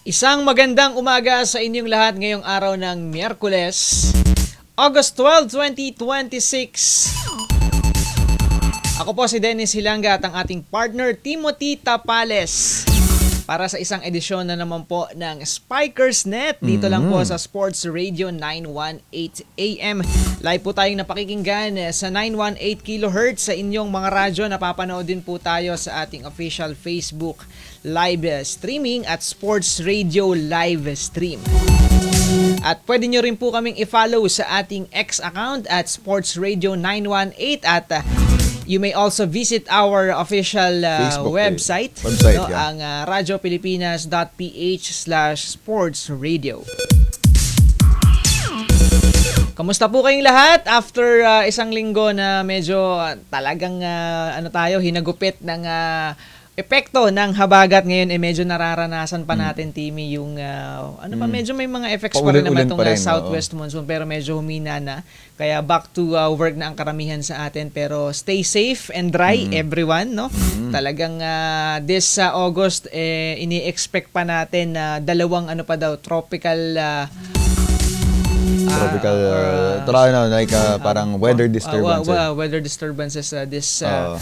Isang magandang umaga sa inyong lahat ngayong araw ng Miyerkules, August 12, 2026. Ako po si Dennis Hilanga at ang ating partner Timothy Tapales para sa isang edisyon na naman po ng Spikers Net dito lang po sa Sports Radio 918 AM. Live po tayong napakikinggan sa 918 kHz sa inyong mga radyo. Napapanood din po tayo sa ating official Facebook live streaming at Sports Radio live stream. At pwede nyo rin po kaming i-follow sa ating X account at Sports Radio 918 at you may also visit our official website no, yeah. Ang radiopilipinas.ph/sportsradio. Kamusta po kayong lahat after isang linggo na medyo talagang hinagupit ng epekto ng habagat ngayon medyo nararanasan pa natin, Timmy, yung medyo may mga effects pa rin naman itong southwest monsoon pero medyo humina na. Kaya back to work na ang karamihan sa atin pero stay safe and dry everyone, no? Talagang this August ini-expect pa natin na dalawang tropical parang weather disturbances. Weather disturbances this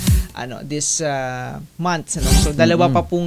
month. So dalawa pa pong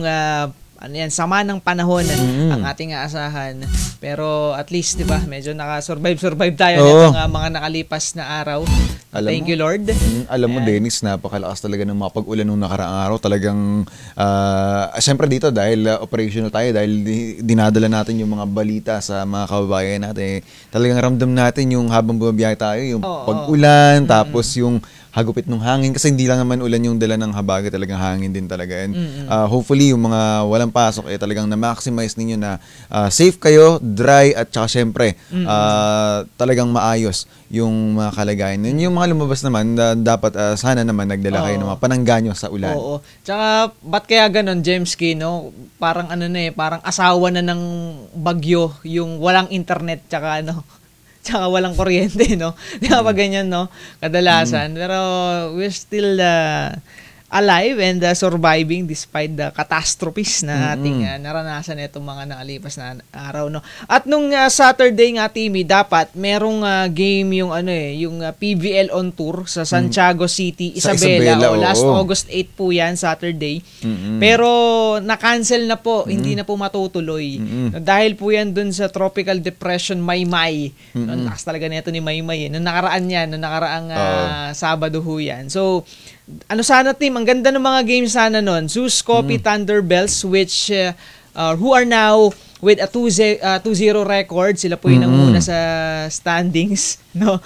sama ng panahon ang ating aasahan. Pero at least, 'di ba, medyo naka-survive tayo nitong mga nakalipas na araw. Thank you, Lord. Alam mo, Dennis, napakalakas talaga ng mga pag-ulan nung nakaraang araw. Talagang siyempre dito dahil operational tayo, dahil dinadala natin yung mga balita sa mga kababayan natin. Talagang ramdam natin yung habang bumabiyahe tayo, yung pag-ulan, tapos yung hagupit ng hangin kasi hindi lang naman ulan yung dala ng habagat, talagang hangin din talaga. And hopefully yung mga walang pasok talagang na-maximize ninyo na safe kayo, dry, at saka syempre talagang maayos yung mga kalagayan. Yung mga lumabas naman dapat sana naman nagdala kayo ng mga panangganyo sa ulan. Oo. Tsaka ba't kaya ganon, Jemski, no? Parang parang asawa na ng bagyo yung walang internet tsaka tsaka walang kuryente, no? Di ba ganyan, no? Kadalasan. Pero we're still alive and surviving despite the catastrophes na ating naranasan itong mga nakalipas na araw, no? At nung Saturday nga, Timmy, dapat merong game yung yung PVL on tour sa Santiago City, Isabela. Last August 8 po yan, Saturday. Pero na-cancel na po, hindi na po matutuloy. Dahil po yan dun sa tropical depression Maymay. Lakas talaga nito ni Maymay. Nung nakaraang Sabado ho yan. So, sana, team, ang ganda ng mga games sana nun. Zeus Coffee Thunderbells, which who are now with a 2-0 record. Sila po yung nanguna sa standings, no?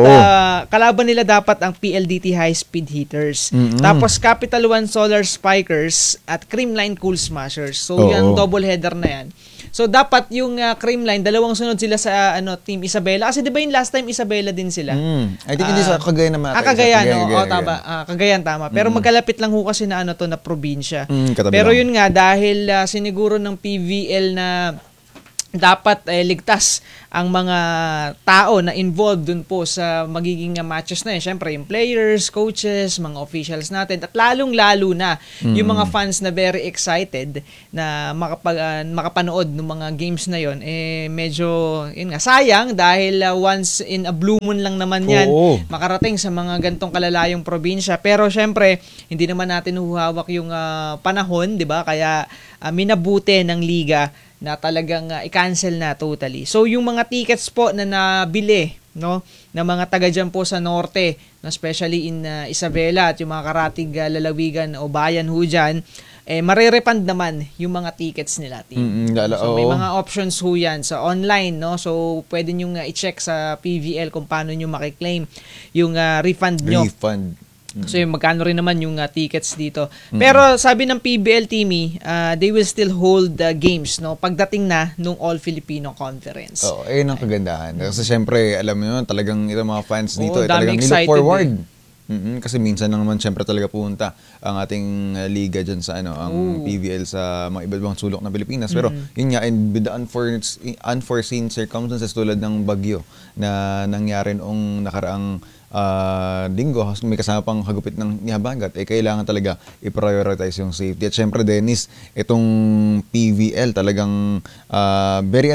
At kalaban nila dapat ang PLDT High Speed Heaters. Tapos Capital One Solar Spikers at Creamline Cool Smashers. So yung double header na yan. So dapat yung Creamline, dalawang sunod sila sa Team Isabela. Kasi 'di ba yung last time Isabela din sila? I think hindi sa Cagayan naman. Cagayan, tama. Cagayan, tama. Pero magkalapit lang ho kasi na na probinsya. Pero yun nga, dahil siniguro ng PVL na dapat ligtas ang mga tao na involved dun po sa magiging matches na yun. Siyempre, yung players, coaches, mga officials natin, at lalong-lalo na yung mga fans na very excited na makapanood ng mga games na yun. Medyo, yun nga, sayang dahil once in a blue moon lang naman yan makarating sa mga gantong kalalayong probinsya. Pero siyempre, hindi naman natin huhawak yung panahon, di ba? Kaya minabuti ng liga na talagang i-cancel na totally. So yung mga tickets po na nabili, no, na mga taga dyan po sa norte, no, especially in Isabela at yung mga karatig lalawigan o bayan ho dyan, marirepand naman yung mga tickets nila, team. So may mga options ho yan sa online, no? So pwede nyo i-check sa PVL kung paano nyo makiklaim yung refund nyo. So magkano rin naman yung tickets dito. Pero sabi ng PBL, Timmy, they will still hold the games, no, pagdating na nung All-Filipino Conference. Ayun ang kagandahan. Kasi syempre, alam mo yun, talagang itong mga fans dito, talagang nilook forward. Kasi minsan lang naman syempre talaga punta ang ating liga dyan sa ang PVL sa mga iba't ibang sulok ng Pilipinas. Pero yun nga, and with the unforeseen circumstances tulad ng bagyo na nangyari noong nakaraang linggo, may kasama pang hagupit ng nihabagat, kailangan talaga i-prioritize yung safety. At syempre, Dennis, itong PVL talagang very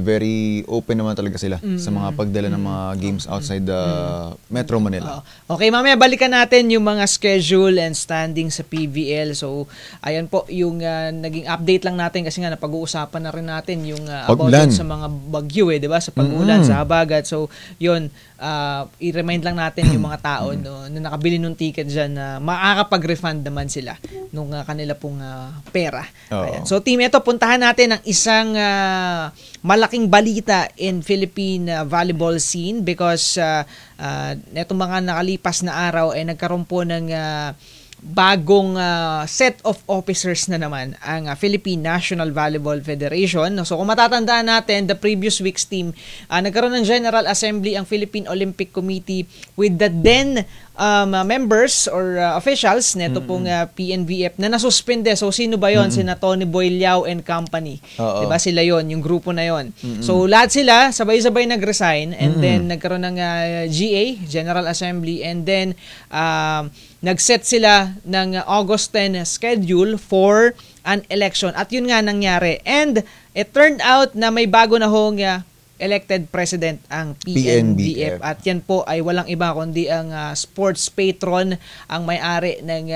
open naman talaga sila sa mga pagdala ng mga games outside the Metro Manila. Okay, mamaya balikan natin yung mga schedule and standing sa PVL. So, ayan po yung naging update lang natin kasi nga napag-uusapan na rin natin yung about sa mga bagyo, di ba? Sa pag-ulan, sa habagat. So, yun, i-remind lang natin yung mga tao na nakabili ng ticket dyan na makakapag-refund naman sila nung kanila pong pera. Ayan. So, team, ito, puntahan natin ang isang malaking balita in Philippine volleyball scene because netong mga nakalipas na araw ay nagkaroon po ng bagong set of officers na naman ang Philippine National Volleyball Federation. So kung matatandaan natin, the previous week's team, nagkaroon ng General Assembly ang Philippine Olympic Committee with the then members or officials neto pong PNVF na nasuspende. So sino ba yon? Sina Tony Boyliao and company. Diba sila yon, yung grupo na yon. So lahat sila sabay-sabay nag-resign and then nagkaroon ng GA, General Assembly, and then nag-set sila ng August 10 schedule for an election. At yun nga nangyari. And it turned out na may bago na hong elected president ang PNBF. At yan po ay walang iba kundi ang sports patron, ang may-ari ng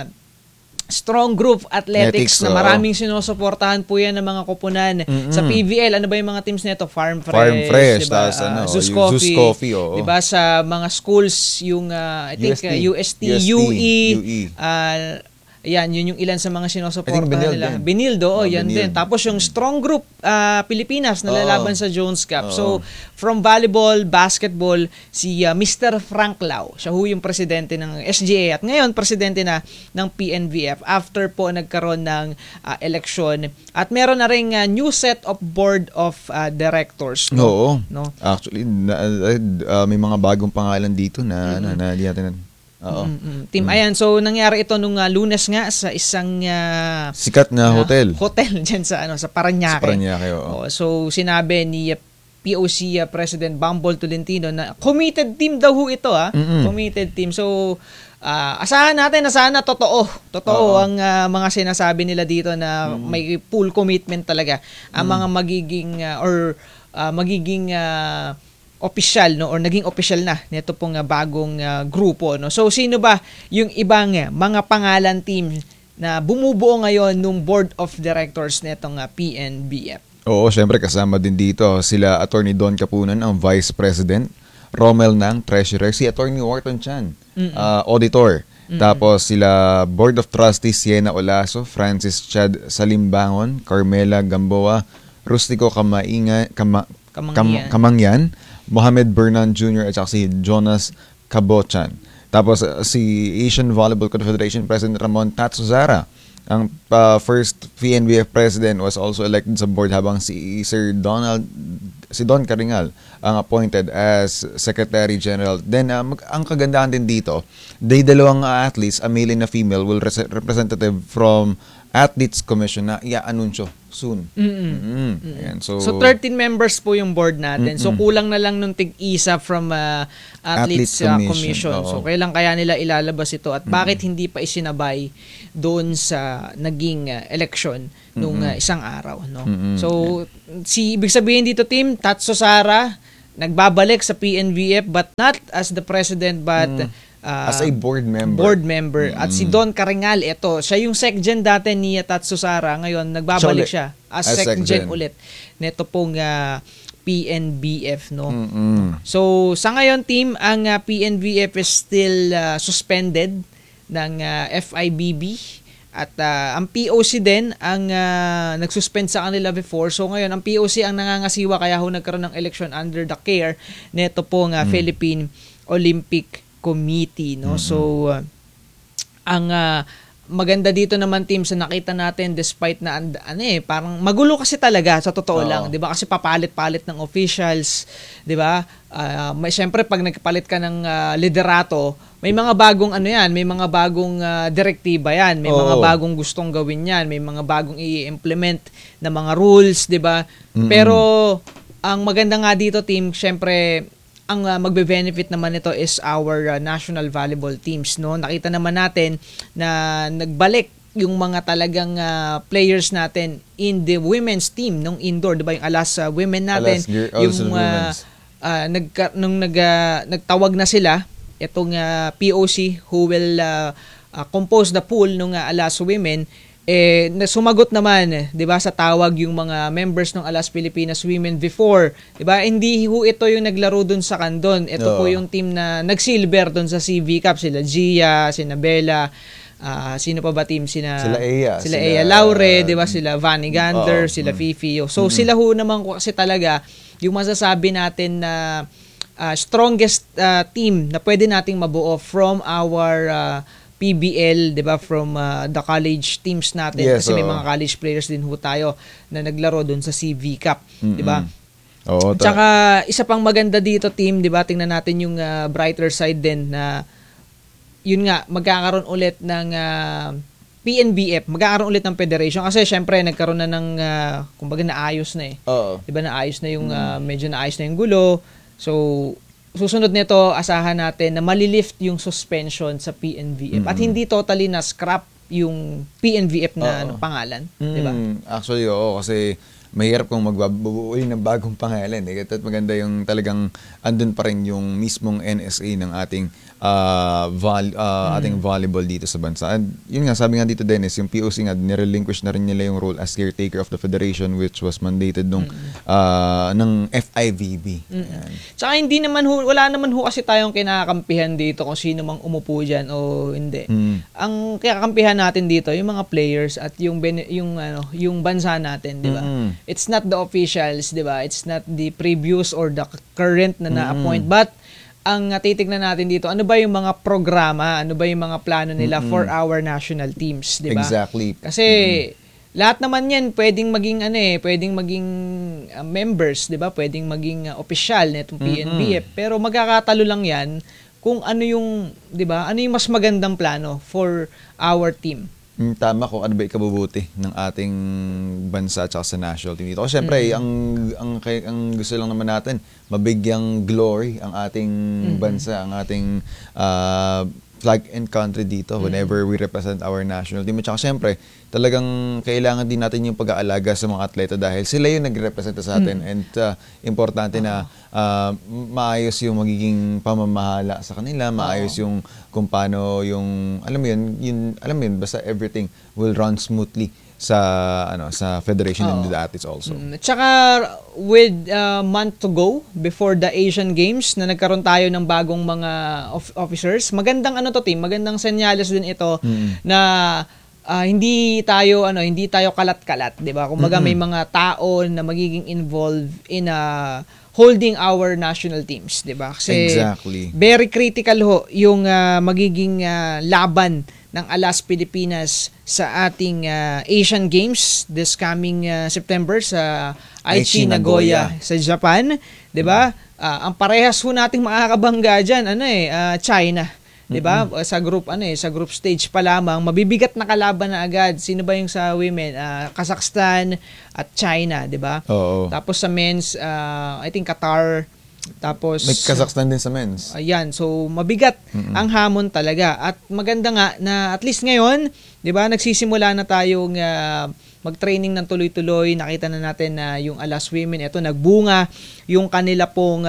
Strong Group Athletics na maraming sinusuportahan po yan ng mga koponan sa PVL. Ano ba yung mga teams nito? Farm Fresh, diba? Zeus Coffee, diba? Sa mga schools, yung I think UST, UE, yan, yun yung ilan sa mga sinusuportahan nila. Benildo, yan din. Tapos yung Strong Group Pilipinas na lalaban sa Jones Cup. So, from volleyball, basketball, si Mr. Frank Lau, siya yung presidente ng SGA at ngayon presidente na ng PNVF after po nagkaroon ng eleksyon. At meron na ring new set of board of directors. No? Actually, may mga bagong pangalan dito na di natin team. Ayan, so nangyari ito nung Lunes nga sa isang sikat na hotel diyan sa Parañaque. Sa Parañaque, oo. So sinabi ni POC President Bumble Tolentino na committed team daw ito committed team. So asahan natin na sana totoo ang mga sinasabi nila dito na may full commitment talaga ang mga magiging official or naging official na nito pong bagong grupo. So sino ba yung ibang mga pangalan team na bumubuo ngayon nung board of directors netong PNBF? Oo, syempre kasama din dito sila Attorney Don Capunan, ang Vice President, Romel Nang, Treasurer, si Attorney Wharton Chan, Auditor. Tapos sila Board of Trustees, Siena Olaso, Francis Chad Salimbangon, Carmela Gamboa, Rustico Kamangyan, Mohamed Bernan Jr. at saka si Jonas Cabochan. Tapos si Asian Volleyball Confederation President Ramon Tatsuzara. Ang first PNBF president was also elected sa board habang si Don Caringal ang appointed as Secretary General. Then ang kagandahan din dito, dalawang athletes, a male and a female, will representative from Athletes Commission na i-anunsyo soon. Ayan, so 13 members po yung board natin. So kulang na lang nung tig-isa from Athletes Commission. So kailan kaya nila ilalabas ito at bakit hindi pa isinabay doon sa naging election nung isang araw, no? So ibig sabihin dito team, Tatso Sara nagbabalik sa PNVF but not as the president but as a board member. At si Don Caringal, ito, siya yung secgen dati ni Tatso Sara, ngayon nagbabalik siya as secgen ulit nito pong PNBF, no? So sa ngayon team, ang PNBF is still suspended ng FIBB at ang POC din ang nagsuspend sa kanila before. So ngayon ang POC ang nangangasiwa kaya nagkaroon ng election under the care nito pong Philippine Olympic Committee, no? So ang maganda dito naman team sa nakita natin despite na parang magulo kasi talaga sa totoo lang, 'di ba? Kasi papalit-palit ng officials, 'di ba? May syempre pag nagpalit ka ng liderato, may mga bagong may mga bagong direktiba 'yan, may mga bagong gustong gawin 'yan, may mga bagong i-implement na mga rules, 'di ba? Pero ang maganda nga dito team, syempre ang magbe-benefit naman nito is our national volleyball teams, no? Nakita naman natin na nagbalik yung mga talagang players natin in the women's team nung indoor, 'di ba? Yung Alas women natin, yung nagtawag na sila itong POC who will compose the pool nung Alas women. Sumagot naman, 'di ba, sa tawag yung mga members ng Alas Pilipinas Women before, 'di ba? Hindi ho ito yung naglaro dun sa Candon. Ito po yung team na nag-silver dun sa CV Cup, sila Gia, sina Bella, sino pa ba team, sila Ea Laure, 'di ba, sila Vanny Gander, sila Fifi. So sila ho naman kasi talaga yung masasabi natin na strongest team na pwede nating mabuo from our PBL, 'di ba, from the college teams natin, kasi may mga college players din ho tayo na naglaro doon sa CV Cup, 'di ba? Oo. Tsaka isa pang maganda dito, team, 'di ba? Tingnan natin yung brighter side din na yun nga, magkakaroon ulit ng PNBF, magkakaroon ulit ng federation kasi syempre nagkaroon na ng kumbaga naayos na eh. 'Di ba, naayos na yung medyo naayos na yung gulo. So susunod nito, asahan natin na malilift yung suspension sa PNVF at hindi totally na scrap yung PNVF na pangalan, 'di ba? Actually, oo, kasi mahirap kung magbabuo ng bagong pangalan eh. At maganda yung talagang andun pa rin yung mismong NSA ng ating ating volleyball dito sa bansa. And yun nga, sabi nga dito, Dennis, yung POC nga, nirelinquish na rin nila yung role as caretaker of the federation, which was mandated ng FIVB. Tsaka hindi naman wala naman kasi tayong kinakampihan dito kung sino mang umupo dyan o hindi. Ang kinakampihan natin dito, yung mga players at yung bansa natin, di ba? It's not the officials, di ba? It's not the previous or the current na na-appoint, but ang titignan natin dito, ano ba yung mga programa, ano ba yung mga plano nila for our national teams, di ba? Exactly. Kasi lahat naman yan pwedeng maging pwedeng maging members, di ba? Pwedeng maging opisyal nitong PNBF, pero magkakatalo lang yan kung ano yung, di ba? Ano yung mas magandang plano for our team. Tama, kung ano ba ikabubuti ng ating bansa at sa national team dito. Kasi syempre, ang gusto lang naman natin, mabigyang glory ang ating bansa, ang ating flag and country dito whenever we represent our national team. At saka syempre, talagang kailangan din natin yung pag-aalaga sa mga atleta dahil sila yung nagrepresenta sa atin. And importante na maayos yung magiging pamamahala sa kanila, maayos yung kung paano yung, alam mo yun, basta everything will run smoothly sa federation and the athletes also. Tsaka with a month to go before the Asian Games na nagkaroon tayo ng bagong mga officers, magandang team, magandang senyales din ito na hindi tayo kalat-kalat, 'di ba? Kumbaga may mga tao na magiging involved in holding our national teams, 'di ba? Kasi exactly. Very critical ho yung magiging laban ng Alas Pilipinas sa ating Asian Games this coming September sa Aichi Nagoya sa Japan, 'di ba? Ang parehas ho nating makakabangga diyan, China. 'Di ba? Sa group stage pa lamang, mabibigat na kalaban na agad. Sino ba yung sa women? Kazakhstan at China, 'di ba? Tapos sa men's, I think Qatar. Tapos may Kazakhstan din sa men's. Ayan, so mabigat ang hamon talaga. At maganda nga na at least ngayon, 'di ba, nagsisimula na tayong mag-training ng tuloy-tuloy. Nakita na natin na yung Alas Women, ito nagbunga yung kanila pong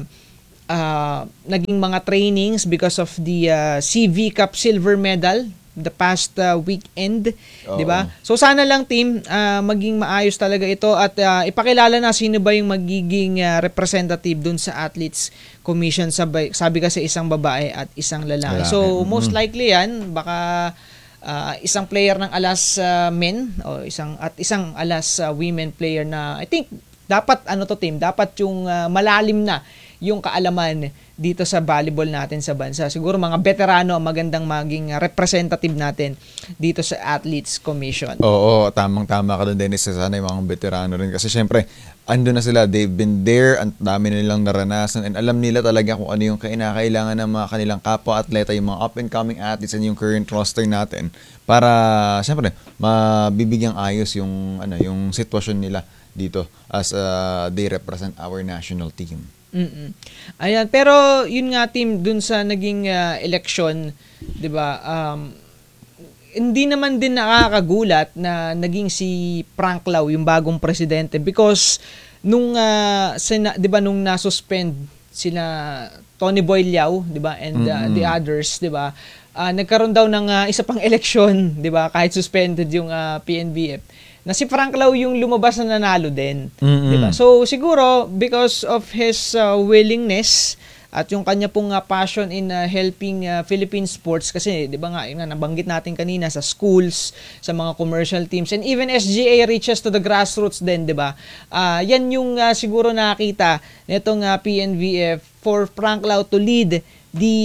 naging mga trainings because of the CV Cup silver medal the past weekend, 'di ba? So sana lang, team, maging maayos talaga ito at ipakilala na sino ba yung magiging representative dun sa Athletes Commission, sabi kasi isang babae at isang lalaki. So most likely yan baka isang player ng Alas men o isang Alas women player na I think dapat team, dapat yung malalim na yung kaalaman dito sa volleyball natin sa bansa. Siguro mga veterano ang magandang maging representative natin dito sa Athletes Commission. Oo, tamang-tama ka doon, Dennis. Sana yung mga veterano rin. Kasi syempre, ando na sila. They've been there. Ang dami nilang naranasan. And alam nila talaga kung ano yung kinakailangan ng mga kanilang kapwa-atleta, yung mga up-and-coming athletes and yung current roster natin. Para, syempre, mabibigyang ayos yung sitwasyon nila dito as they represent our national team. Ayan, pero yun nga team dun sa naging election, 'di ba? Hindi naman din nakakagulat na naging si Frank Lau yung bagong presidente because nung 'di ba nung na-suspend sila Tony Boy Liao, 'di ba? And the others, 'di ba? Nagkaroon daw ng isa pang eleksyon, 'di ba? Kahit suspended yung PNBF. Na si Frank Lau yung lumabas na nanalo din, 'di ba? So siguro because of his willingness at yung kanya pong passion in helping Philippine sports kasi 'di ba nga yun nga nabanggit natin kanina sa schools, sa mga commercial teams and even SGA reaches to the grassroots din, 'di ba? Yan yung siguro nakita nitong PNBF for Frank Lau to lead the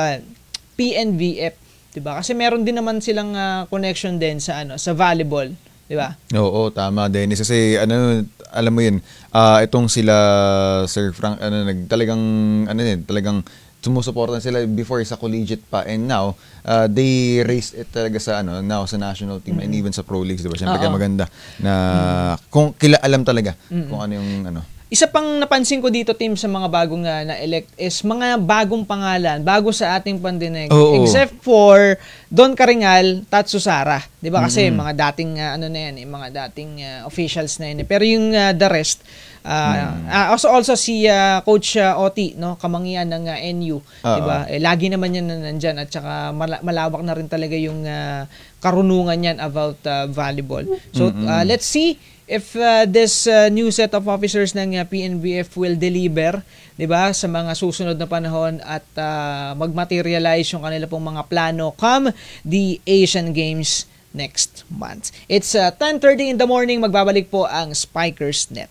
PNBF, 'di ba? Kasi meron din naman silang connection din sa sa volleyball. Di ba? Oo, tama, Dennis. Kasi alam mo 'yun, itong sila Sir Frank talagang sumusuportan sila before sa collegiate pa and now they raised it talaga sa now sa national team and even sa pro leagues, 'di ba? Syempre kaya maganda na kung alam talaga kung ano yung Isa pang napansin ko dito, team, sa mga bagong na-elect is mga bagong pangalan, bago sa ating pandinig. Except for Don Caringal, Tatsu Sara. Di ba? Kasi mga dating, mga dating officials na yun. Pero yung the rest, also si Coach Oti, no? Kamangian ng NU. Di ba? Lagi naman yan nandyan at saka malawak na rin talaga yung karunungan yan about volleyball. So, let's see if this new set of officers ng PNBF will deliver, 'di ba, sa mga susunod na panahon at magmaterialize yung kanila pong mga plano come the Asian Games next month. It's 10:30 in the morning, magbabalik po ang Spikers Net.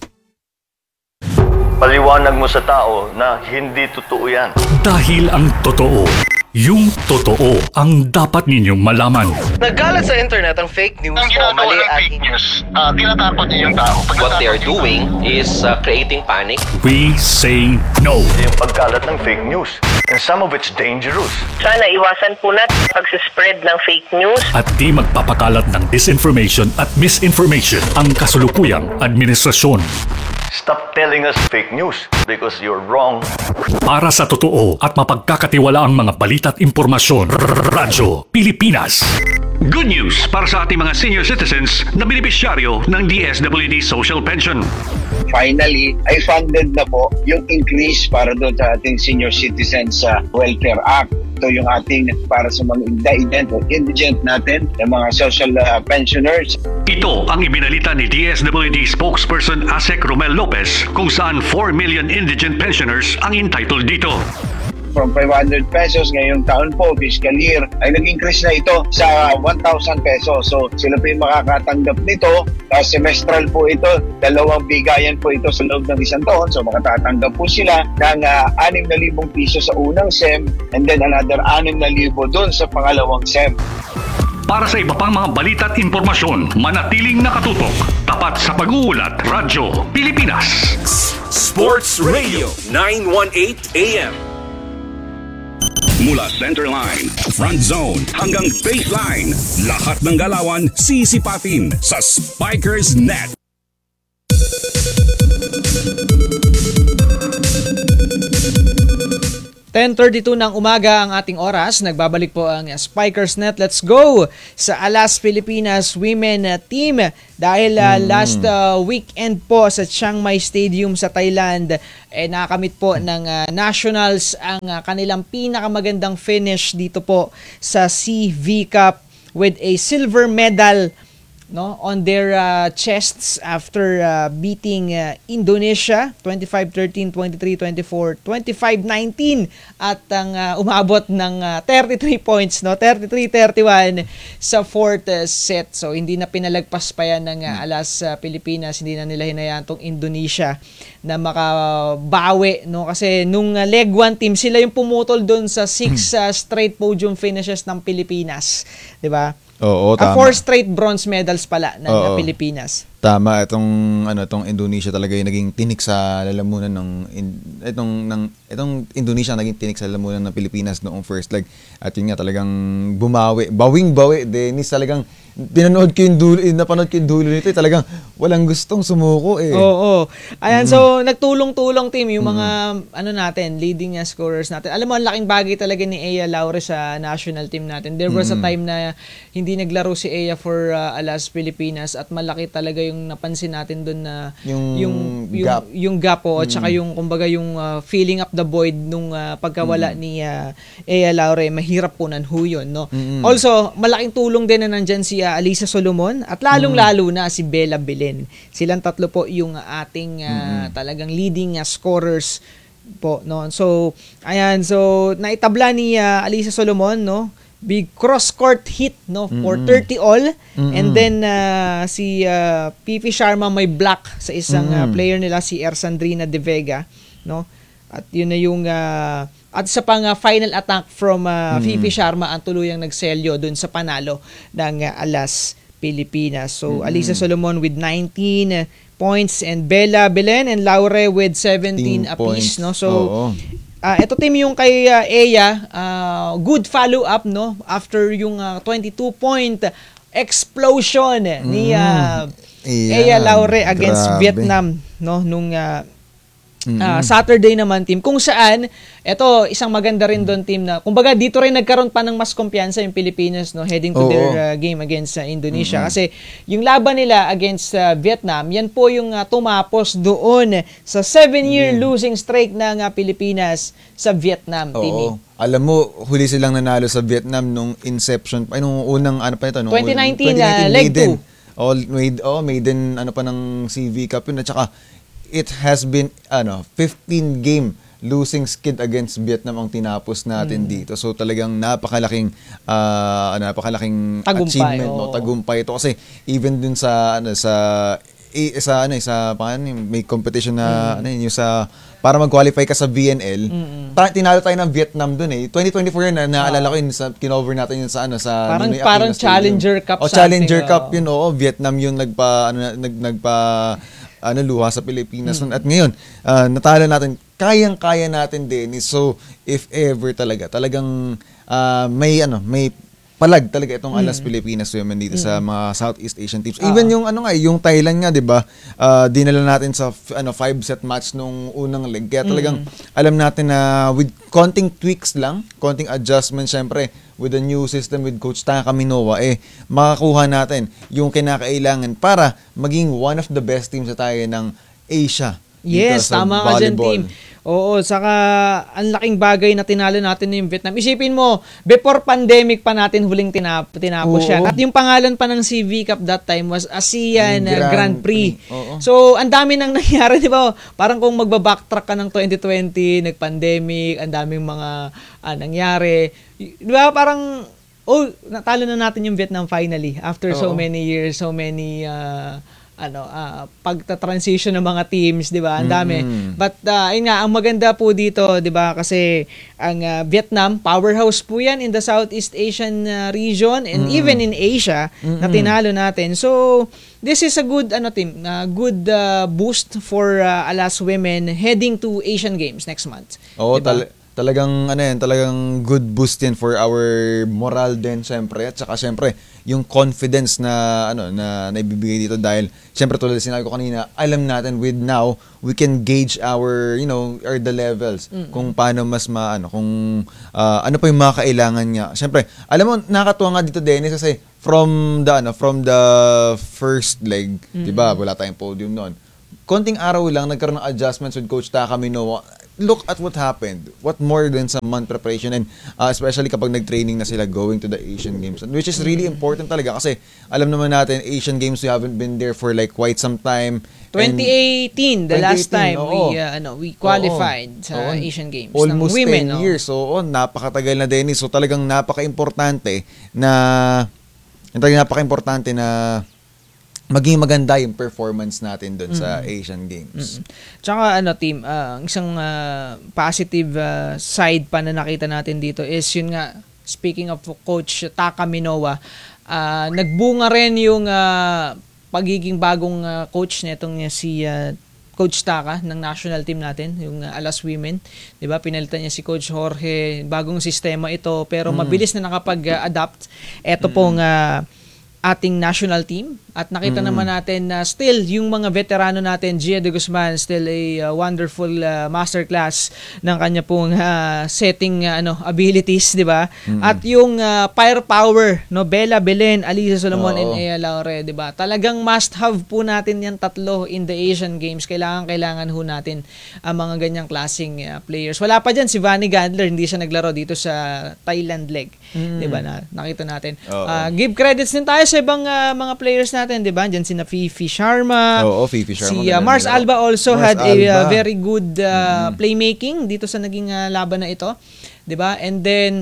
Paliwanag mo sa tao na hindi totoo yan. Dahil ang totoo, yung totoo ang dapat ninyong malaman. Nagkalat sa internet ang fake news ang o mali ginagawa ng at fake news, tinatapon niyo yung tao. What they are doing is creating panic. We say no. Yung pagkalat ng fake news. And some of it's dangerous. Sana iwasan po natin pag-spread ng fake news. At di magpapakalat ng disinformation at misinformation ang kasulukuyang administrasyon. Stop telling us fake news because you're wrong. Para sa totoo at mapagkakatiwalaang mga balita at impormasyon, Radyo Pilipinas. Good news para sa ating mga senior citizens na benepisyaryo ng DSWD Social Pension. Finally, ay funded na po yung increase para doon sa ating Senior Citizens Welfare Act. Ito yung ating para sa mga indigent natin, yung mga social pensioners. Ito ang ibinalita ni DSWD spokesperson Asek Romel Lopez kung saan 4 million indigent pensioners ang entitled dito. From 500 pesos ngayong taon po, fiscal year, ay nag-increase na ito sa 1,000 pesos. So sila po yung makakatanggap nito. Semestral po ito, 2 bigayan po ito sa loob ng isang taon. So makatatanggap po sila ng 6,000 piso sa unang SEM and then another 6,000 doon sa pangalawang SEM. Para sa iba pang mga balita at impormasyon, manatiling nakatutok. Tapat sa pag-uulat, Radyo Pilipinas. Sports Radio 918 AM. Mula centerline, front zone, hanggang baseline, lahat ng galawan sisipatin sa Spikers Net. (10:32) ng umaga ang ating oras. Nagbabalik po ang Spikers Net. Let's go sa Alas Pilipinas Women Team. Dahil last weekend po sa Chiang Mai Stadium sa Thailand, nakamit po ng Nationals ang kanilang pinakamagandang finish dito po sa CV Cup with a silver medal, no, on their chests after beating Indonesia 25-13, 23-24, 25-19 at ang umabot ng 33 points, no, 33-31 sa fourth set. So hindi na pinalagpas pa yan ng Alas Pilipinas, hindi na nila hinayaan tong Indonesia na makabawi, no, kasi nung leg 1 team sila yung pumutol doon sa 6 straight podium finishes ng Pilipinas, 'di ba? Oo, tama. 4 straight bronze medals pala ng Pilipinas. Tama, itong Indonesia talaga yung naging tinik sa lalamunan itong Indonesia naging tinik sa lalamunan ng Pilipinas noong first leg. At yun nga talagang bawing-bawi. Dennis, talagang napanood ko yung dulo nito, talagang walang gustong sumuko eh. Oo. Ayan, so nagtulong-tulong team yung mga leading scorers natin. Alam mo, ang laking bagay talaga ni Ea Laure sa national team natin. There was a time na hindi naglaro si Ea for Alas Pilipinas at malaki talaga yung napansin natin doon na yung gap at saka yung kumbaga yung filling up the void nung pagkawala ni Ea Laure. Mahirap po ho yun, no? Also, malaking tulong din na nandyan si Alisa Solomon at lalong-lalo na si Bella Belen. Silang tatlo po yung ating talagang leading scorers po, no? So, ayan, so naitabla ni Alisa Solomon, no? Big cross-court hit, no? For 30 all. And then si Fifi Sharma may block sa isang player nila, si Ersandrina De Vega, no? At yun na yung at sa final attack from Fifi Sharma ang tuluyang nagselyo dun sa panalo ng Alas Pilipinas. So, Alisa Solomon with 19 points and Bella Belen and Laure with 17 apiece, no? So, ito team yung kay Ea, good follow-up, no? After yung 22-point explosion ni Ea Laure against Vietnam, no? Nung Saturday naman team, kung saan eto isang maganda rin doon team na kumbaga dito rin nagkaroon pa ng mas kumpiyansa yung Pilipinas, no, heading to their game against Indonesia kasi yung laban nila against Vietnam, yan po yung tumapos doon sa 7-year losing streak ng Pilipinas sa Vietnam team. Alam mo, huli silang nanalo sa Vietnam nung inception nung unang nung 2019 leg 2. Maiden pa ng CV Cup yun, at saka it has been 15 game losing skid against Vietnam ang tinapos natin dito. So talagang napakalaking achievement, tagumpay ito kasi even dun sa may competition na yung sa para mag-qualify ka sa VNL. Tinalo tayo ng Vietnam dun eh. 2024 yun, naalala ko yun sa kinover natin yun sa parang Challenger Cup Challenger Cup yun, Vietnam yung luha sa Pilipinas. At ngayon, natalo natin, kayang-kaya natin din. So, if ever talagang may palag talaga itong Alas Pilipinas women dito sa mga Southeast Asian teams. Even yung yung Thailand nga, 'di ba? Dinala natin sa 5-set match nung unang leg. Kaya talagang alam natin na with konting tweaks lang, konting adjustments syempre with the new system with Coach Taka Minowa, makakuha natin yung kinakailangan para maging one of the best teams na tayo ng Asia. Yes, tama ka dyan, team. Oo, saka ang laking bagay na tinalo natin yung Vietnam. Isipin mo, before pandemic pa natin huling tinapos siya. At yung pangalan pa ng CV Cup that time was ASEAN Grand Prix. So, ang dami nang nangyari, di ba? Parang kung magbabacktrack ka ng 2020, nag-pandemic, ang daming mga nangyari. Di ba? Parang, natalo na natin yung Vietnam finally after so many years, so many pagta-transition ng mga teams, 'di ba? Ang dami. But ayun nga, ang maganda po dito, 'di ba? Kasi ang Vietnam, powerhouse po 'yan in the Southeast Asian region and even in Asia na tinalo natin. So, this is a good team, good boost for Alas women heading to Asian Games next month. Diba? Talagang good boost yan for our moral din syempre, at saka syempre yung confidence na ibibigay dito dahil syempre tulad sinabi ko kanina, alam natin with now we can gauge our the levels kung paano mas kung ano pa yung mga kailangan niya. Syempre, alam mo nakakatuwa nga dito Dennis kasi from the first leg, 'di ba? Wala tayong podium noon. Konting araw lang nagkaroon ng adjustments with Coach Taka Minowa. Look at what happened. What more than some month preparation, and especially kapag nag-training na sila going to the Asian Games, which is really important talaga kasi alam naman natin Asian Games, we haven't been there for like quite some time. 2018, the last time we qualified sa Asian Games almost ng women. 10 years. So napakatagal na din. So talagang napaka-importante na maging maganda yung performance natin doon sa Asian Games. Tsaka team, isang positive side pa na nakita natin dito is yun nga, speaking of Coach Taka Minowa, nagbunga rin yung pagiging bagong coach nitong si Coach Taka ng national team natin, yung Alas Women. 'Di ba? Pinalitan niya si Coach Jorge, bagong sistema ito pero mabilis na nakapag-adapt. Ito pong ating national team at nakita naman natin na still yung mga veterano natin, Gia de Guzman still a wonderful masterclass ng kanya pong setting abilities, di ba? At yung firepower, no, Bella Belen, Alisa Solomon and Ea Laure, di ba? Talagang must have po natin yan tatlo in the Asian Games. Kailangan ho natin ang mga ganyang klaseng players. Wala pa dyan si Vanny Gandler, hindi siya naglaro dito sa Thailand leg, di ba? Nakita natin. Give credits din tayo sa ibang mga players natin, di ba? Diyan si Fifi Sharma. Fifi Sharma. Si Mars Alba also had a very good playmaking dito sa naging laban na ito, di ba? And then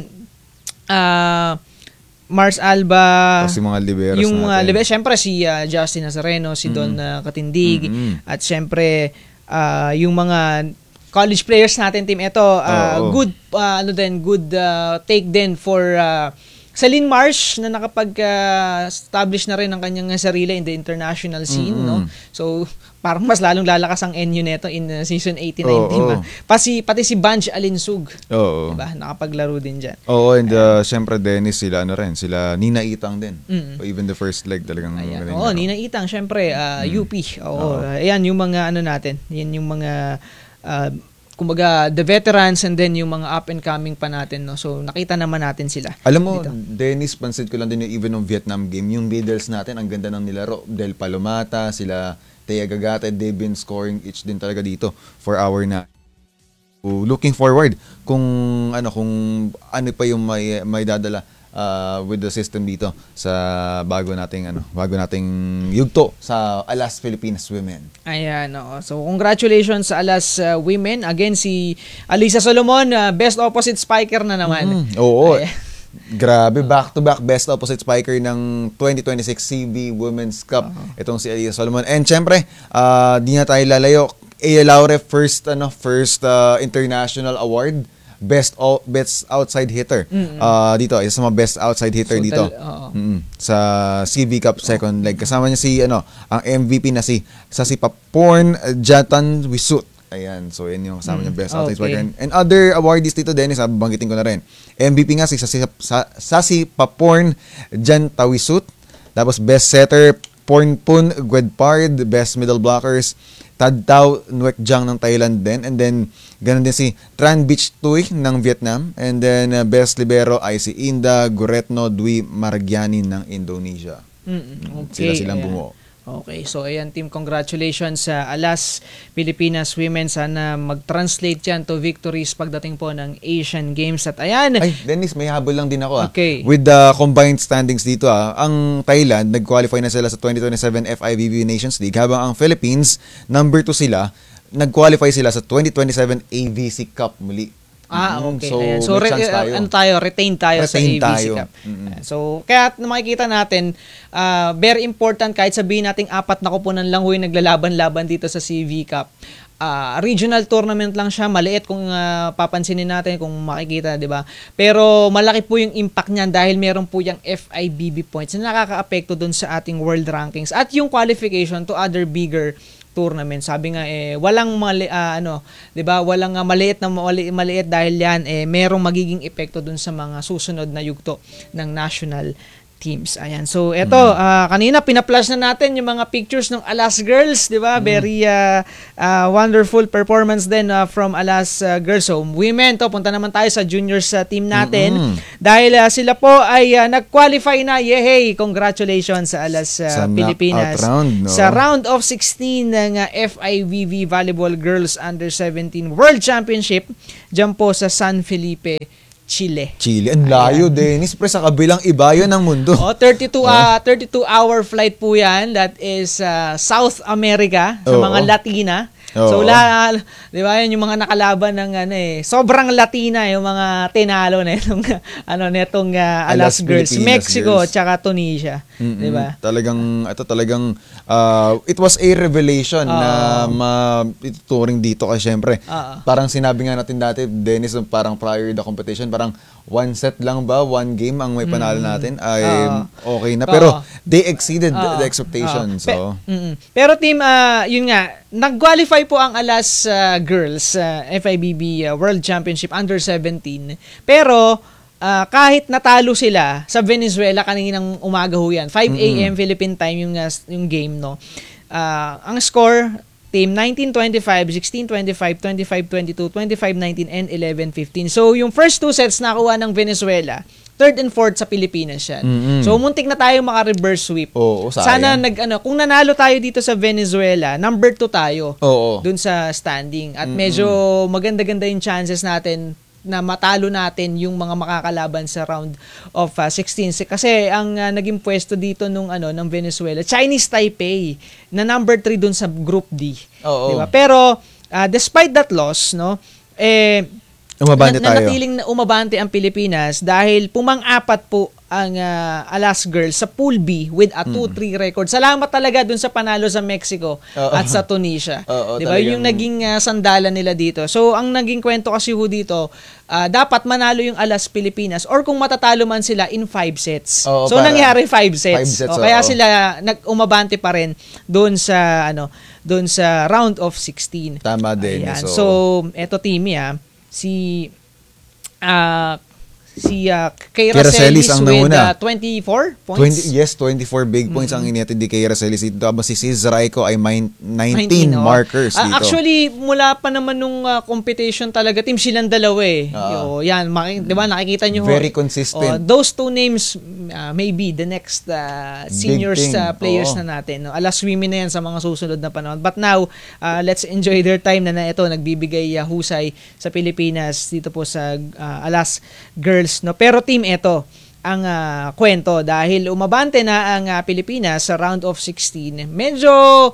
Mars Alba, kasi mga liberos yung natin. Syempre si Justin Nazareno, si Don Katindig, at syempre yung mga college players natin team ito, good good take din for Celine Marsh na nakapag-establish na rin ang kanyang sarili in the international scene, no? So, parang mas lalong lalakas ang NU neto in season 18-19. Pati si Banj Alinsug, diba? Nakapaglaro din dyan. And syempre Dennis, sila Nina Itang din. Even the first leg talagang magaling. Nina Itang, syempre, UP. Ayan yung mga natin. Yan yung mga kumbaga the veterans and then yung mga up and coming pa natin, no. So nakita naman natin sila. Alam mo, dito. Dennis, pansin ko lang din yung even ng Vietnam game, yung middles natin ang ganda ng nilaro. Del Palomata, sila Thea Gagate, they've been scoring each din talaga dito for our na. Looking forward kung ano pa yung may dadala with the system dito sa bago nating yugto sa Alas Philippines Women. Ayan, so congratulations sa Alas Women. Again, si Alisa Solomon, best opposite spiker na naman. Grabe, back-to-back best opposite spiker ng 2026 CB Women's Cup. Itong si Alisa Solomon. And syempre, di na tayo lalayo. Ea Laure, first international award. Best outside hitter. Dito, isa sa mga best outside hitter dito. Sa CB Cup second leg. Kasama niya si ang MVP na si Paporn Jatan Wisut. Ayan, so yun yung kasama niya best outside striker. And other awardees dito, Dennis, banggitin ko na rin. MVP nga si Sasi Paporn Jantawisut. Tapos best setter Pornpun Gwedpard, best middle blockers Tadtao Nuekjang ng Thailand din. And then, ganun din si Tran Beach Tuy ng Vietnam. And then, best libero ay si Inda Guretno Dwi Margiani ng Indonesia. Silang bumuo. Okay, so ayan team, congratulations sa Alas Pilipinas Women. Sana mag-translate yan to victories pagdating po ng Asian Games. At ayan. Ay, Dennis, may habol lang din ako. Okay. With the combined standings dito, ang Thailand, nag-qualify na sila sa 2027 FIVB Nations League, habang ang Philippines, number 2 sila, nag-qualify sila sa 2027 AVC Cup muli. Okay. So retain tayo sa AVC Cup. So, kaya makikita natin, very important, kahit sabihin nating 4 na koponan lang yung naglalaban-laban dito sa CV Cup. Regional tournament lang siya, maliit kung papansinin natin, kung makikita, 'di ba? Pero malaki po yung impact niyan dahil meron po yung FIVB points na nakakaapekto doon sa ating world rankings at yung qualification to other bigger tournament. Sabi nga walang 'di ba? Walang maliit dahil yan merong magiging epekto dun sa mga susunod na yugto ng national teams. Ayan. So eto, kanina pina-flash na natin yung mga pictures ng Alas Girls, 'di ba? Very wonderful performance din from Alas Girls. So women to, punta naman tayo sa juniors team natin dahil sila po ay nag-qualify na. Yehey! Congratulations sa Alas Pilipinas sa round of 16 ng FIVB Volleyball Girls Under 17 World Championship diyan po sa San Felipe, Chile. Ang layo, Dennis. Pre, sa kabilang ibayo ng mundo. 32-hour flight po yan. That is South America, sa mga Latina. So, di ba, yun yung mga nakalaban ng sobrang Latina, yung mga tinalo na netong Alas Girls. Mexico, tsaka Tunisia. Di ba? Talagang, it was a revelation na ituturing dito kasi syempre. Parang sinabi nga natin dati, Dennis, parang prior the competition, parang one set lang ba, one game ang may panalo natin ay okay na. Pero they exceeded the expectations. Pero team, yun nga, nag-qualify po ang Alas Girls FIVB World Championship Under 17. Pero kahit natalo sila sa Venezuela kaninang umaga ho yan, 5 a.m. Philippine time yung game, no? Ang score, team 19-25, 16-25, 25-22, 25-19, and 11-15. So, yung first 2 sets nakuha ng Venezuela, third and fourth sa Pilipinas yan. So, muntik na tayo maka-reverse sweep. Sana kung nanalo tayo dito sa Venezuela, number 2 tayo dun sa standing. At medyo maganda-ganda yung chances natin na matalo natin yung mga makakalaban sa round of 16. Kasi ang naging pwesto dito ng Venezuela, Chinese Taipei, na number 3 dun sa Group D. Diba? Pero despite that loss, no, umabante tayo. Nanatiling umabante ang Pilipinas dahil pumang-apat po ang Alas Girls sa Pool B with a 2-3 record. Salamat talaga dun sa panalo sa Mexico at sa Tunisia. Diba? Yun yung naging sandalan nila dito. So, ang naging kwento kasi dito, dapat manalo yung Alas Pilipinas or kung matatalo man sila in 5 sets. So, nangyari 5 sets. Kaya sila umabante pa rin dun sa round of 16. Tama din. So, eto Timmy si Keira Celis with 24 points. 24 big points ang inetid ni Keira Celis dito. Habang si Sis Raiko ay 19 markers dito. Actually, mula pa naman nung competition talaga, team silang dalawa eh. Yan, diba, nakikita nyo. Very consistent. Those 2 names may be the next seniors players na natin. No? Alas women na yan sa mga susunod na panahon. But now, let's enjoy their time na ito, nagbibigay husay sa Pilipinas dito po sa Alas Girls. No, pero team, ito ang kwento dahil umabante na ang Pilipinas sa round of 16. Medyo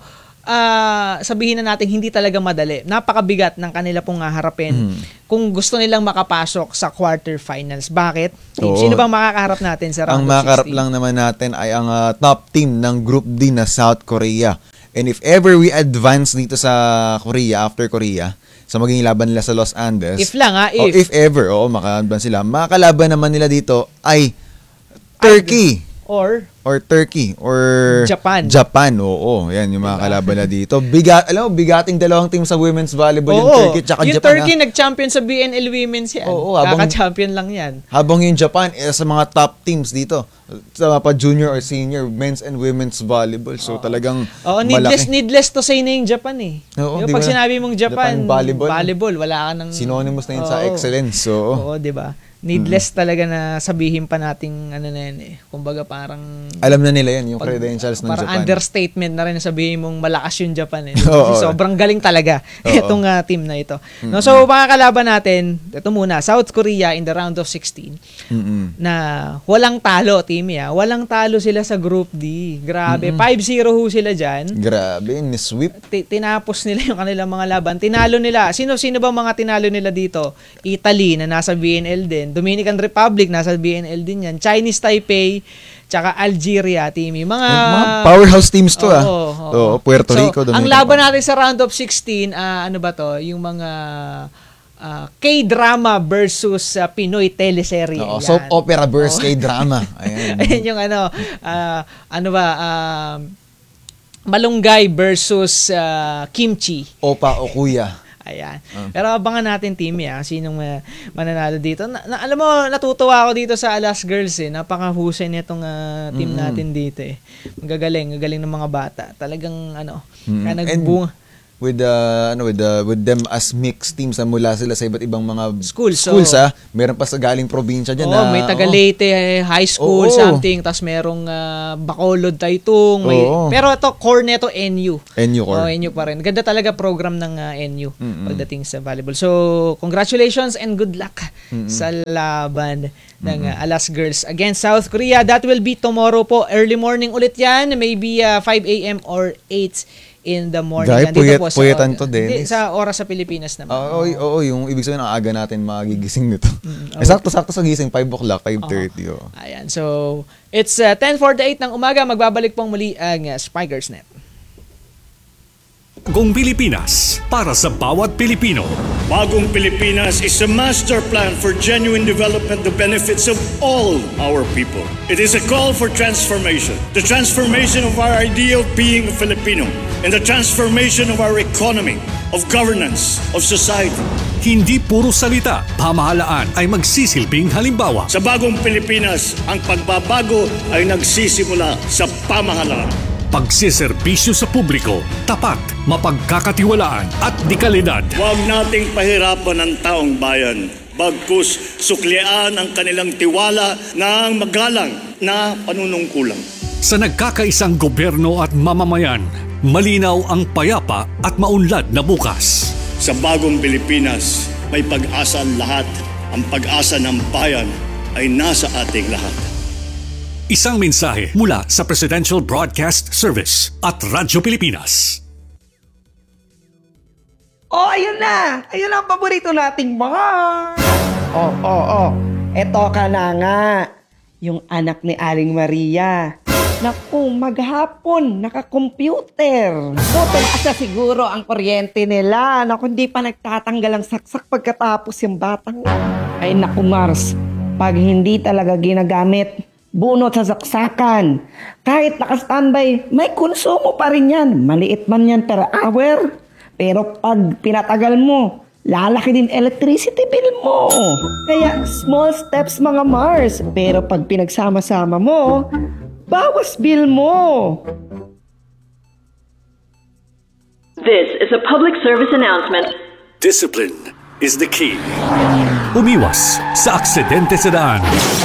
sabihin na natin hindi talaga madali. Napakabigat ng kanila pong harapin kung gusto nilang makapasok sa quarterfinals. Bakit? Team, sino bang makakaharap natin sa round of 16? Ang makaharap lang naman natin ay ang top team ng Group D na South Korea. And if ever we advance dito sa Korea, after Korea, sa magiging laban nila sa Los Andes. If lang if ever, maka-advance sila. Makakalaban naman nila dito ay Turkey. Or Turkey. Or Japan. Yan yung mga kalaban na dito. Bigating dalawang team sa women's volleyball, yung Turkey tsaka yung Japan. Yung Turkey nag-champion sa BNL Women's yan. Kaka-champion lang yan. Habang yung Japan, sa mga top teams dito. Sa junior or senior, men's and women's volleyball. So talagang malaki. Needless to say na yung Japan eh. Pag sinabi mong Japan volleyball, wala ka nang... Synonymous na yun sa excellence. Oo, diba? Needless talaga na sabihin pa nating na yan eh. Kumbaga parang... Alam na nila yan, yung credentials ng Japan. Parang understatement na rin na sabihin mong malakas yung Japan eh. Sobrang galing talaga itong team na ito. No, so mga kalaban natin, ito muna, South Korea in the round of 16 na walang talo, team walang talo sila sa Group D. Grabe, 5-0 ho sila dyan. Grabe, ni-sweep. Tinapos nila yung kanilang mga laban. Tinalo nila. Sino ba mga tinalo nila dito? Italy na nasa BNL din. Dominican Republic, nasa BNL din yan. Chinese Taipei, tsaka Algeria, team. Mga powerhouse teams to Puerto Rico, Dominican. Ang laban natin sa round of 16, ano ba to? Yung mga K-drama versus Pinoy teleserye. Soap opera versus K-drama. Ayan yung Malunggay versus Kimchi. Opa o kuya. Ayan. Pero abangan natin, team, sinong mananalo dito. Alam mo, natutuwa ako dito sa Alas Girls eh. Napakahusay nitong team natin dito eh. Magagaling ng mga bata. Talagang nagbunga. With them as mixed teams na mula sila sa iba't ibang mga schools meron pa sa galing probinsya dyan may taga Leyte High School something, tas merong Bacolod, Taytong, pero ito core neto NU core. NU pa rin. Ganda talaga program ng NU pagdating sa volleyball. So congratulations and good luck sa laban ng Alas Girls against South Korea. That will be tomorrow po, early morning ulit yan, maybe 5 a.m. or 8 in the morning. Dahil puyetan to, Dennis. Sa oras sa Pilipinas naman. Oo, yung ibig sabihin, ang aga natin magigising nito. Sakto-sakto sa gising, 5 o'clock, 5:30. Ayan, so, it's 10:48 ng umaga. Magbabalik pong muli ang Spikers Net. Bagong Pilipinas para sa bawat Pilipino. Bagong Pilipinas is a master plan for genuine development the benefits of all our people. It is a call for transformation. The transformation of our idea of being a Filipino and the transformation of our economy, of governance, of society. Hindi puro salita, pamahalaan ay magsisilbing halimbawa. Sa Bagong Pilipinas, ang pagbabago ay nagsisimula sa pamahalaan. Pagsiservisyo sa publiko, tapat, mapagkakatiwalaan at dekalidad. Huwag nating pahirapan ang taong bayan. Bagkus suklian ang kanilang tiwala ng magalang na panunungkulan. Sa nagkakaisang gobyerno at mamamayan, malinaw ang payapa at maunlad na bukas. Sa Bagong Pilipinas, may pag-asa ang lahat. Ang pag-asa ng bayan ay nasa ating lahat. Isang mensahe mula sa Presidential Broadcast Service at Radyo Pilipinas. Oh, ayun na! Ayun ang paborito nating bar! Oh. Eto ka na nga. Yung anak ni Aling Maria. Naku, maghapon, naka-computer. So, tumaas na siguro ang kuryente nila. Naku, hindi pa nagtatanggal ang saksak pagkatapos yung batang. Ay, naku, Mars. Pag hindi talaga ginagamit, bunot sa saksakan. Kahit naka-standby, may konsumo pa rin yan. Maliit man yan per hour. Pero pag pinatagal mo, lalaki din electricity bill mo. Kaya small steps mga Mars. Pero pag pinagsama-sama mo, bawas bill mo. This is a public service announcement. Discipline is the key. Umiwas sa aksidente sa daan.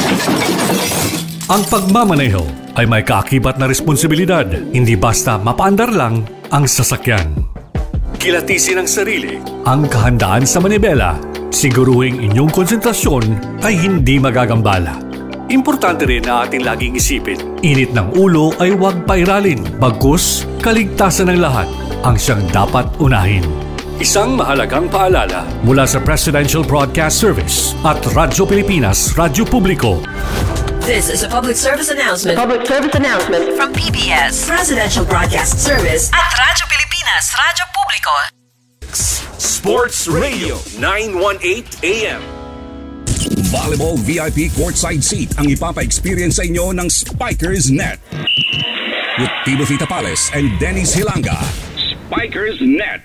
Ang pagmamaneho ay may kaakibat na responsibilidad. Hindi basta mapaandar lang ang sasakyan. Kilatisin ang sarili, ang kahandaan sa manibela. Siguruhing inyong konsentrasyon ay hindi magagambala. Importante rin na ating laging isipin, init ng ulo ay huwag pairalin. Bagkus, kaligtasan ng lahat ang siyang dapat unahin. Isang mahalagang paalala mula sa Presidential Broadcast Service at Radyo Pilipinas, Radyo Publiko. This is a public service announcement. Public service announcement From PBS, Presidential Broadcast Service at Radyo Pilipinas, Radyo Publiko. Sports Radio 918 AM. Volleyball VIP courtside seat ang ipapa-experience sa inyo ng Spikers Net. With Timothy Tapales and Dennis Hilanga. Spikers Net.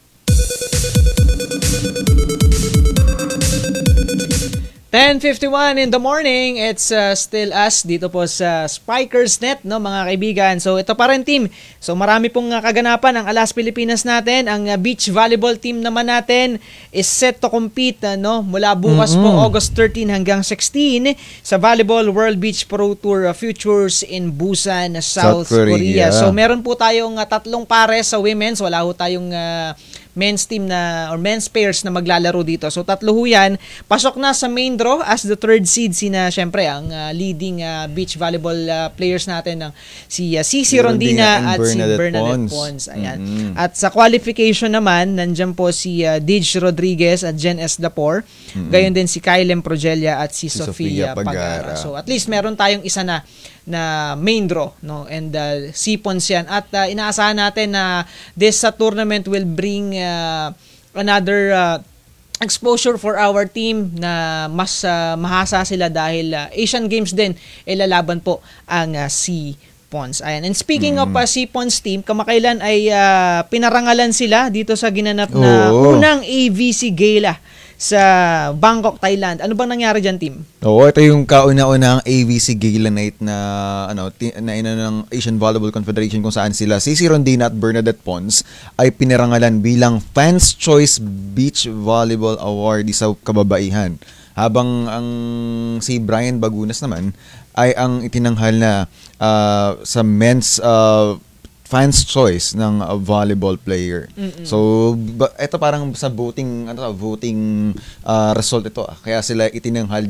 $10:51 in the morning. It's still us dito po sa Spikers Net, no, mga kaibigan. So ito pa rin, team. So marami pong kaganapan ang Alas Pilipinas natin. Ang beach volleyball team naman natin is set to compete, no, mula bukas po August 13 hanggang 16 sa Volleyball World Beach Pro Tour Futures in Busan, South Korea. So meron po tayong tatlong pares sa women's. Wala ho tayong men's team na or men's pairs na maglalaro dito. So tatlo ho yan. Pasok na sa main draw as the third seed syempre ang leading beach volleyball players natin ng si Cici Rondina at si Bernadette Pons. Ayan. At sa qualification naman, nandiyan po si Dij Rodriguez at Jen S. Dapor. Gayon din si Kylem Progelia at si Sofia Pagara. So at least meron tayong isa na main draw, no, and Sipons yan, at inaasahan natin na this tournament will bring another exposure for our team na mas mahasa sila dahil Asian Games din lalaban po ang Sipons. Ayan. And speaking of Sipons team, kamakailan ay pinarangalan sila dito sa ginanap na unang AVC Gala sa Bangkok, Thailand. Ano bang nangyari dyan, team? Oo, ito yung kauna-unang AVC Gala Night na ng Asian Volleyball Confederation kung saan sila Cici Rondina at Bernadette Pons ay pinarangalan bilang Fans Choice Beach Volleyball Award sa kababaihan. Habang si Brian Bagunas naman ay ang itinanghal na sa men's Fans Choice ng volleyball player. So ito parang sa voting result ito. Kaya sila itinanghal